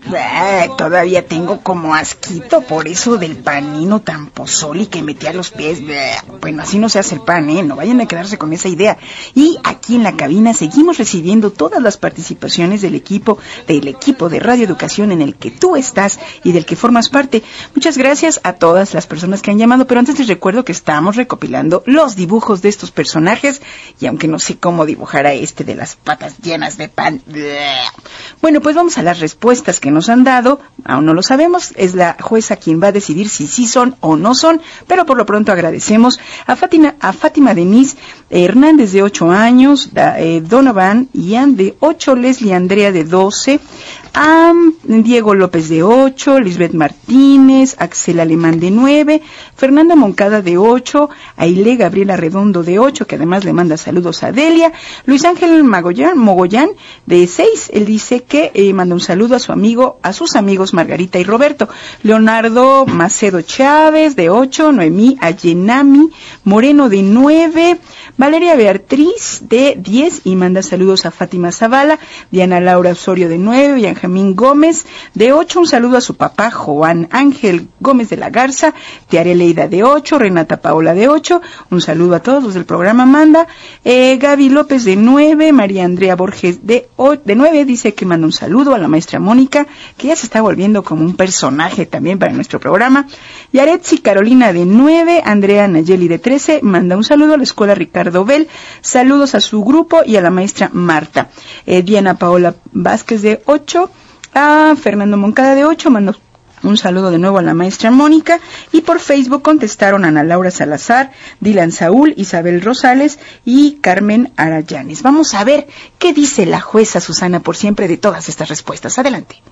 Todavía tengo como asquito por eso del panino tan pozoli que metía los pies. Bueno, así no se hace el pan, no vayan a quedarse con esa idea. Y aquí en la cabina seguimos recibiendo todas las participaciones del equipo de Radio Educación en el que tú estás y del que formas parte. Muchas gracias a todas las personas que han llamado, pero antes les recuerdo que estamos recopilando los dibujos de estos personajes, y aunque no sé cómo dibujar a este de las patas llenas de pan. Bueno, pues vamos a las respuestas que nos han dado. Aún no lo sabemos, es la jueza quien va a decidir si sí son o no son, pero por lo pronto agradecemos a Fátima Denise Hernández de 8 años, Donovan Ian de 8, Leslie Andrea de 12, a Diego López de 8, Lisbeth Martínez, Axel Alemán de 9, Fernanda Moncada de 8, Aile Gabriela Redondo de 8, que además le manda saludos a Delia, Luis Ángel Mogollán de 6, él dice que manda un saludo a sus amigos Margarita y Roberto, Leonardo Macedo Chávez de 8, Noemí Ayenami Moreno de 9, Valeria Beatriz de 10 y manda saludos a Fátima Zavala, Diana Laura Osorio de 9, Benjamín Gómez de 8, un saludo a su papá Juan Ángel Gómez de la Garza, Tiare Leida de 8, Renata Paola de 8, un saludo a todos los del programa Manda, Gaby López de 9, María Andrea Borges de 9, dice que manda un saludo a la maestra Mónica, que ya se está volviendo como un personaje también para nuestro programa, Yaretsi Carolina de 9, Andrea Nayeli de 13, manda un saludo a la escuela Ricardo Bell, saludos a su grupo y a la maestra Marta, Diana Paola Vázquez de 8, a Fernando Moncada de 8, manda un saludo de nuevo a la maestra Mónica, y por Facebook contestaron Ana Laura Salazar, Dylan Saúl, Isabel Rosales y Carmen Arayanes. Vamos a ver qué dice la jueza Susana por siempre de todas estas respuestas. Adelante.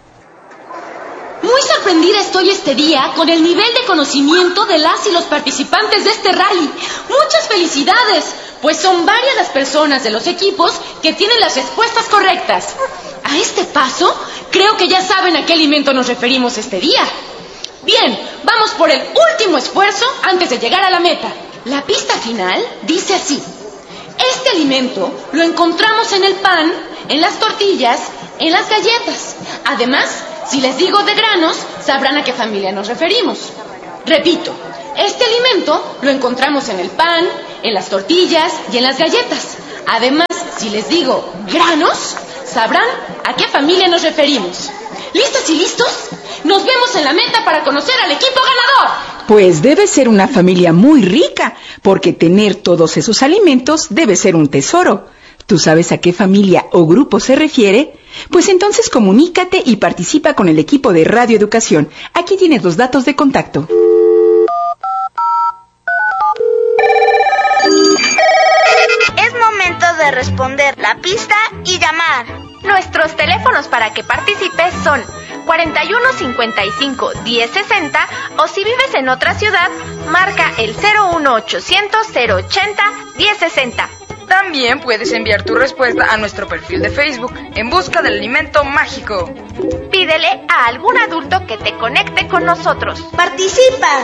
Muy sorprendida estoy este día con el nivel de conocimiento de las y los participantes de este rally. ¡Muchas felicidades! Pues son varias las personas de los equipos que tienen las respuestas correctas. A este paso, creo que ya saben a qué alimento nos referimos este día. Bien, vamos por el último esfuerzo antes de llegar a la meta. La pista final dice así: este alimento lo encontramos en el pan, en las tortillas, en las galletas. Además, si les digo de granos, sabrán a qué familia nos referimos. Repito, este alimento lo encontramos en el pan, en las tortillas y en las galletas. Además, si les digo granos, sabrán a qué familia nos referimos. ¿Listas y listos? Nos vemos en la meta para conocer al equipo ganador. Pues debe ser una familia muy rica, porque tener todos esos alimentos debe ser un tesoro. ¿Tú sabes a qué familia o grupo se refiere? Pues entonces comunícate y participa con el equipo de Radio Educación. Aquí tienes los datos de contacto. Es momento de responder la pista y llamar. Nuestros teléfonos para que participes son 41 55 10 60, o si vives en otra ciudad, marca el 01800 080 1060. También puedes enviar tu respuesta a nuestro perfil de Facebook, En Busca del Alimento Mágico. Pídele a algún adulto que te conecte con nosotros. ¡Participa!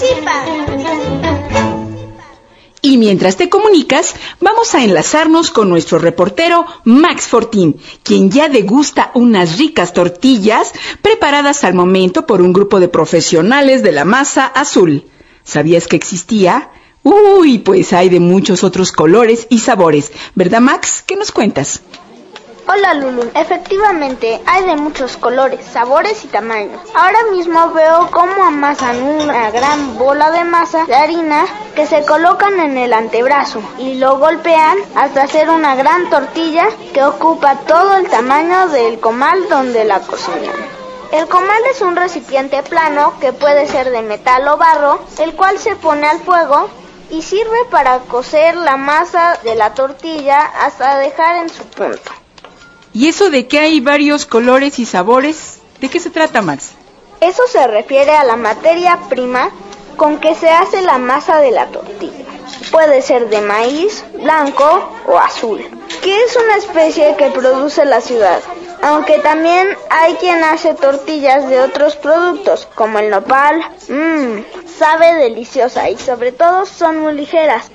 Y mientras te comunicas, vamos a enlazarnos con nuestro reportero Max Fortín, quien ya degusta unas ricas tortillas preparadas al momento por un grupo de profesionales de la masa azul. ¿Sabías que existía? Uy, pues hay de muchos otros colores y sabores, ¿verdad, Max? ¿Qué nos cuentas? Hola, Lulu. Efectivamente, hay de muchos colores, sabores y tamaños. Ahora mismo veo cómo amasan una gran bola de masa de harina que se colocan en el antebrazo y lo golpean hasta hacer una gran tortilla que ocupa todo el tamaño del comal donde la cocinan. El comal es un recipiente plano que puede ser de metal o barro, el cual se pone al fuego y sirve para cocer la masa de la tortilla hasta dejar en su punto. ¿Y eso de que hay varios colores y sabores? ¿De qué se trata, Max? Eso se refiere a la materia prima con que se hace la masa de la tortilla. Puede ser de maíz, blanco o azul, que es una especie que produce la ciudad. Aunque también hay quien hace tortillas de otros productos, como el nopal. Sabe deliciosa y sobre todo son muy ligeras.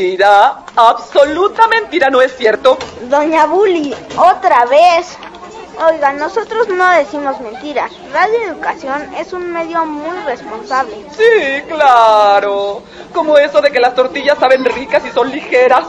Mentira, absoluta mentira, ¿no es cierto? Doña Bully, otra vez. Oiga, nosotros no decimos mentiras. Radio Educación es un medio muy responsable. Sí, claro. Como eso de que las tortillas saben ricas y son ligeras.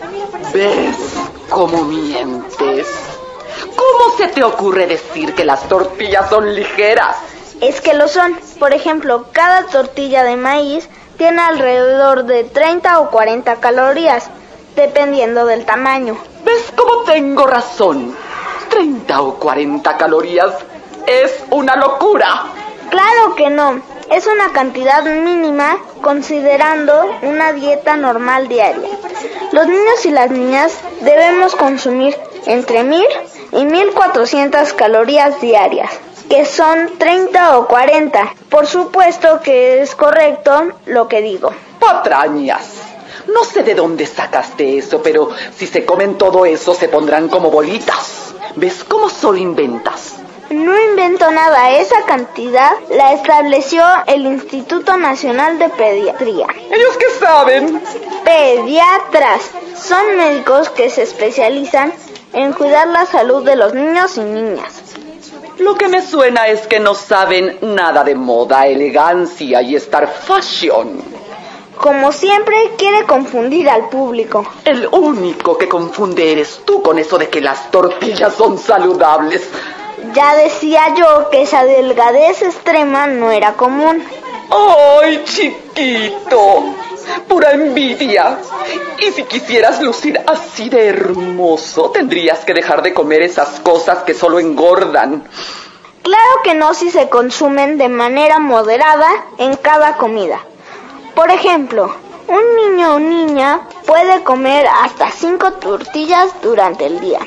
¿Ves cómo mientes? ¿Cómo se te ocurre decir que las tortillas son ligeras? Es que lo son. Por ejemplo, cada tortilla de maíz tiene alrededor de 30 o 40 calorías, dependiendo del tamaño. ¿Ves cómo tengo razón? 30 o 40 calorías es una locura. Claro que no. Es una cantidad mínima considerando una dieta normal diaria. Los niños y las niñas debemos consumir entre 1000 y 1400 calorías diarias, que son 30 o 40. Por supuesto que es correcto lo que digo. Patrañas. No sé de dónde sacaste eso, pero si se comen todo eso se pondrán como bolitas. ¿Ves cómo solo inventas? No invento nada, esa cantidad la estableció el Instituto Nacional de Pediatría. ¿Ellos qué saben? Pediatras son médicos que se especializan en cuidar la salud de los niños y niñas. Lo que me suena es que no saben nada de moda, elegancia y estar fashion. Como siempre, quiere confundir al público. El único que confunde eres tú con eso de que las tortillas son saludables. Ya decía yo que esa delgadez extrema no era común. ¡Ay, chiquito! Pura envidia. Y si quisieras lucir así de hermoso, tendrías que dejar de comer esas cosas que solo engordan. Claro que no si se consumen de manera moderada en cada comida. Por ejemplo, un niño o niña puede comer hasta 5 tortillas durante el día.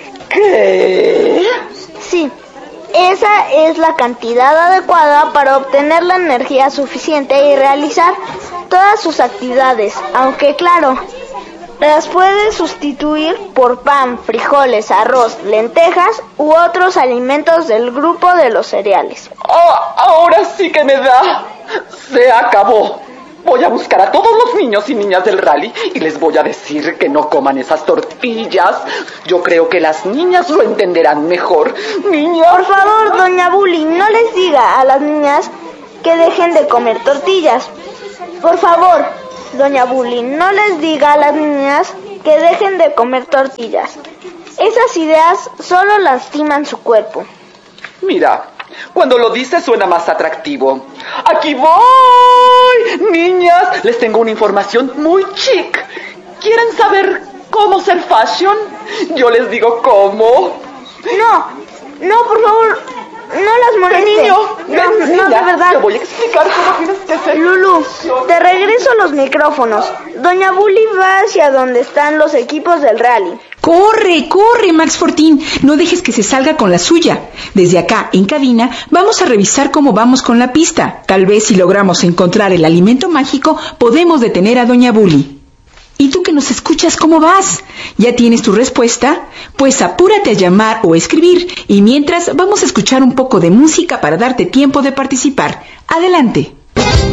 ¿Qué? Sí, esa es la cantidad adecuada para obtener la energía suficiente y realizar todas sus actividades, aunque claro, las puede sustituir por pan, frijoles, arroz, lentejas u otros alimentos del grupo de los cereales. Oh, ahora sí que me da. Se acabó. Voy a buscar a todos los niños y niñas del rally y les voy a decir que no coman esas tortillas. Yo creo que las niñas lo entenderán mejor. Niñas. Por favor, doña Bully, no les diga a las niñas que dejen de comer tortillas. Por favor, doña Bully, no les diga a las niñas que dejen de comer tortillas. Esas ideas solo lastiman su cuerpo. Mira, cuando lo dices suena más atractivo. ¡Aquí voy! Niñas, les tengo una información muy chic. ¿Quieren saber cómo ser fashion? Yo les digo cómo. No, por favor, no las moleste. Niño, no, de verdad. Te voy a explicar cómo tienes que ser. Lulu, te regreso los micrófonos. Doña Bully va hacia donde están los equipos del rally. ¡Corre, corre, Max Fortín! No dejes que se salga con la suya. Desde acá, en cabina, vamos a revisar cómo vamos con la pista. Tal vez si logramos encontrar el alimento mágico, podemos detener a Doña Bully. ¿Y tú que nos escuchas, cómo vas? ¿Ya tienes tu respuesta? Pues apúrate a llamar o escribir. Y mientras, vamos a escuchar un poco de música para darte tiempo de participar. ¡Adelante!